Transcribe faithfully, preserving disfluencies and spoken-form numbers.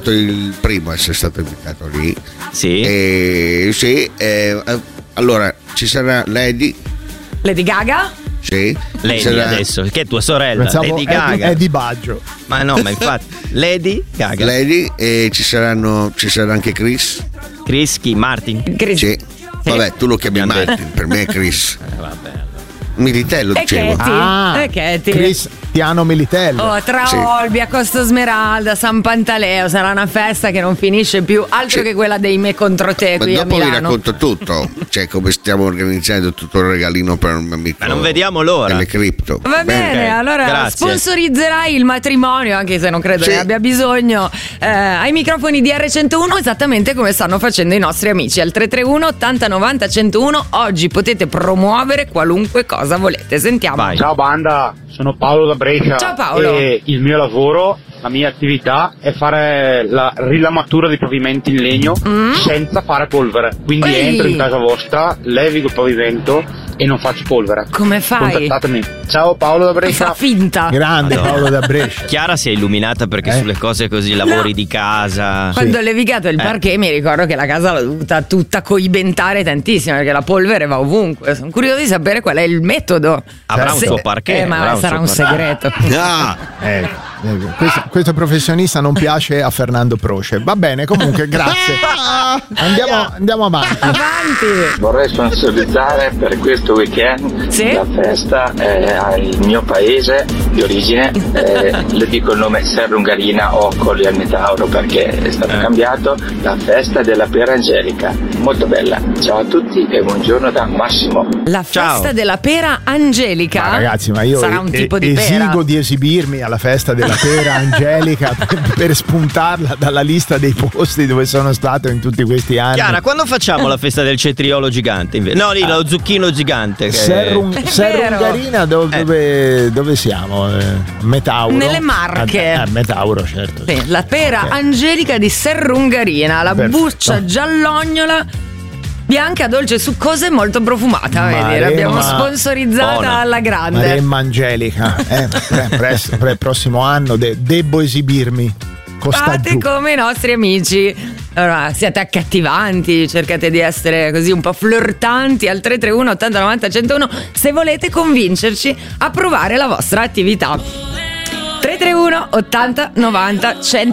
stato il primo a essere stato invitato lì. Sì. E, sì, eh, allora ci sarà Lady. Lady Gaga? Sì. Lady sarà... adesso, che è tua sorella, Pensavo Lady è Gaga. di, è di Baggio. Ma no, ma infatti Lady Gaga. Lady e ci saranno ci sarà anche Chris. Chris chi? Martin? Chris. Sì. Vabbè, tu lo chiami Abbiamo Martin, per me è Chris. Eh, vabbè. Militello E dicevo. Katy. Ah, E Katy. Cristiano Militello. Oh, tra Sì. Olbia, Costa Smeralda, San Pantaleo, sarà una festa che non finisce più, altro Sì. che quella dei me contro te Ma qui a dopo vi Milano. racconto tutto, cioè come stiamo organizzando tutto il regalino per un mio amico. Ma non vediamo l'ora. Delle cripto. Va bene, Ok, allora grazie. sponsorizzerai il matrimonio, anche se non credo Sì. ne abbia bisogno, eh, ai microfoni di erre centouno, esattamente come stanno facendo i nostri amici al tre tre uno ottanta novanta centouno. Oggi potete promuovere qualunque cosa volete. Sentiamo. Vai. Ciao banda, sono Paolo da Brescia. Ciao Paolo. E il mio lavoro, la mia attività è fare la rilamatura dei pavimenti in legno Mm. senza fare polvere. Quindi Ehi. entro in casa vostra, levigo il pavimento e non faccio polvere. Come fai? Contattatemi. Ciao Paolo da Fa Brescia. finta. Grande Madonna. Paolo da Brescia. Chiara si è illuminata perché Eh. sulle cose così, lavori di casa. Quando ho levigato il Eh. parquet mi ricordo che la casa l'ho dovuta tutta coibentare tantissimo perché la polvere va ovunque. Sono curioso di sapere qual è il metodo. Avrà un Se- suo parquet, eh, ma avrà un sarà suo un parquet. segreto. Ah, Eh, eh, questo, questo professionista non piace a Fernando Proce. Va bene, comunque, grazie. Andiamo, andiamo avanti. Avanti. Vorrei sponsorizzare per questo weekend Sì? la festa eh, al mio paese di origine, eh, le dico il nome Serrungarina o Colli al Metauro perché è stato Eh. cambiato, la festa della Pera Angelica, molto bella. Ciao a tutti e buongiorno da Massimo. La Ciao. festa della pera angelica. Ma ragazzi, ma io sarà un e- tipo di esigo pera. di esibirmi alla festa della pera angelica per, per spuntarla dalla lista dei posti dove sono stato in tutti questi anni. Chiara, quando facciamo la festa del cetriolo gigante? inve- No, lì lo zucchino gigante. Che... Serrun- È Serrungarina do- Eh. dove, dove siamo? Eh, Metauro? Nelle Marche. Eh, eh, Metauro, certo. Sì, la pera Ok. angelica di Serrungarina, la Perfetto. buccia giallognola, bianca, dolce, succosa e molto profumata. Vedi, Maremma. l'abbiamo sponsorizzata Buona. alla grande. Maremma Angelica. Eh, pre- presto, pre- prossimo anno de- debbo esibirmi. Costa Fate giù. come i nostri amici. Allora, siate accattivanti, cercate di essere così un po' flirtanti al tre tre uno ottanta novanta centouno se volete convincerci a provare la vostra attività. tre tre uno ottanta novanta centouno.